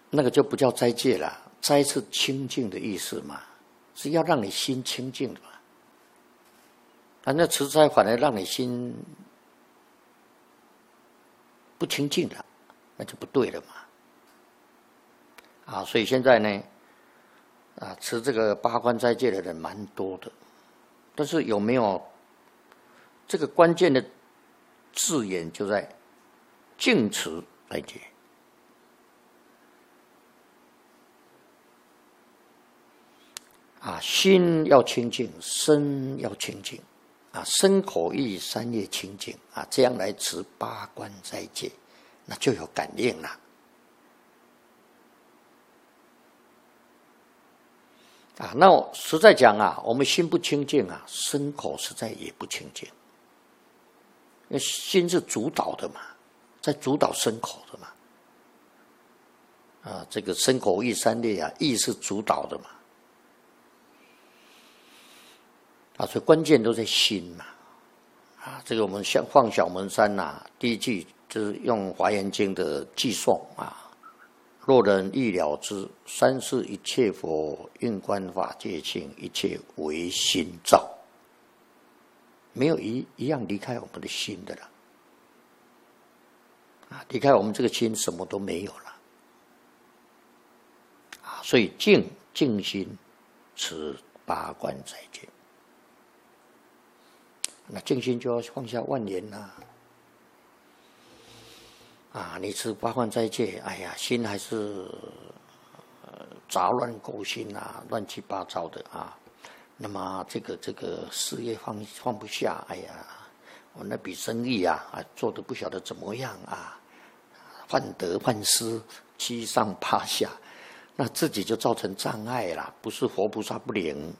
那个就不叫斋戒了，斋是清净的意思嘛，是要让你心清净的嘛。那持斋反而让你心不清净了，那就不对了嘛。所以现在呢，持这个八关斋戒的人蛮多的，但是有没有这个关键的字眼就在净持斋戒。心要清净，身要清净，身口意三业清净，这样来持八关斋戒，那就有感应了。那我实在讲我们心不清净身口实在也不清净。因为心是主导的嘛，在主导身口的嘛。这个身口意三业意是主导的嘛。所以关键都在心嘛。这个我们像放小门山第一句就是用《华严经》的偈颂若人欲了知，三世一切佛，运观法界性，一切唯心造。没有一样离开我们的心的了。离开我们这个心，什么都没有了。所以静心持八关斋戒。那静心就要放下万言你持八关斋戒，心还是杂乱勾心乱七八糟的那么这个事业放不下，我那笔生意做得不晓得怎么样患得患失，七上八下，那自己就造成障碍了，不是佛菩萨不灵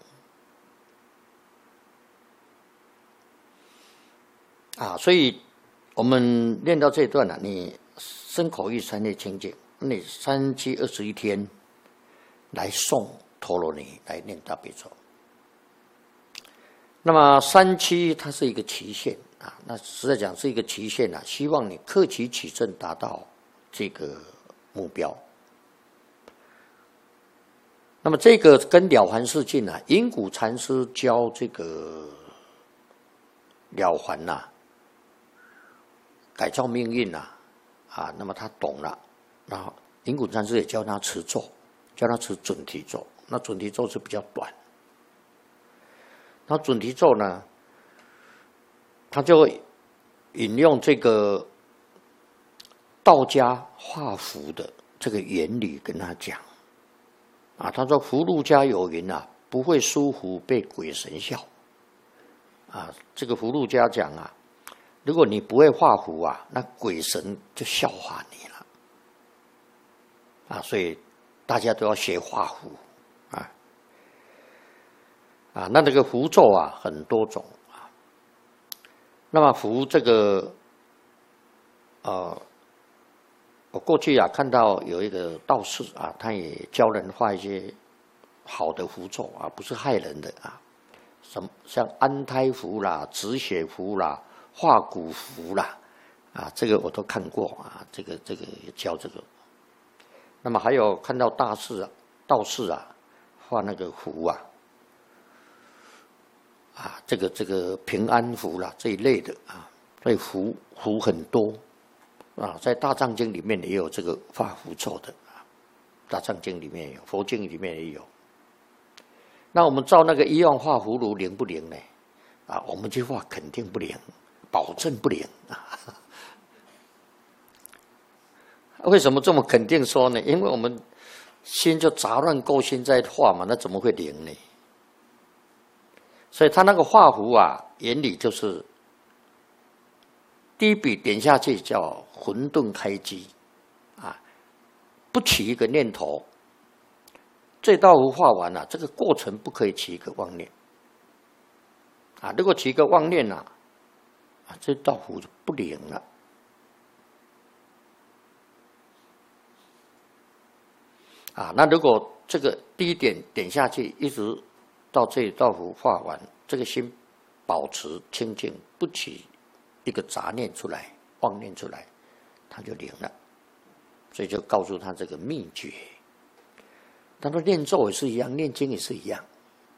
所以我们念到这一段你身口意三业清净，你3721天来诵陀罗尼，来念大悲咒。那么37它是一个期限那实在讲是一个期限希望你克期起正达到这个目标。那么这个跟了凡四境因谷禅师教这个了凡改造命运那么他懂了，然后因谷禅师也教他持咒，教他持准提咒。那准提咒是比较短，那准提咒呢，他就引用这个道家画符的这个原理跟他讲他说符箓家有云不会书符被鬼神笑这个符箓家讲如果你不会画符那鬼神就笑话你了所以大家都要学画符那这个符咒很多种那么符这个我过去看到有一个道士他也教人画一些好的符咒不是害人的什么像安胎符啦、止血符啦、化骨符啦这个我都看过这个也教这个。那么还有看到道士画那个符这个平安符啦这一类的所以符很多在大藏经里面也有这个画符咒的大藏经里面也有，佛经里面也有。那我们照那个一样画葫芦灵不灵呢？我们去画肯定不灵，保证不灵为什么这么肯定说呢？因为我们心就杂乱勾心在画嘛，那怎么会灵呢？所以他那个画符原理就是第一笔点下去叫混沌开机不起一个念头，这道符画完这个过程不可以起一个妄念如果起一个妄念这道符就不灵了那如果这个第一点点下去，一直到这一道符画完，这个心保持清净，不起一个杂念出来、妄念出来，它就灵了。 所以就告诉他这个秘诀。他说念咒也是一样，念经也是一样。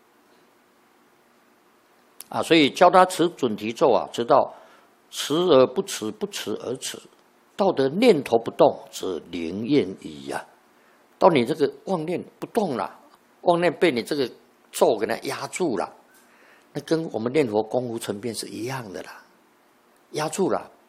所以教他持准提咒直到持而不持，不持而持，到得念头不动，则灵验矣到你这个妄念不动了，妄念被你这个咒给它压住了，那跟我们念佛功夫成片是一样的啦，压住了，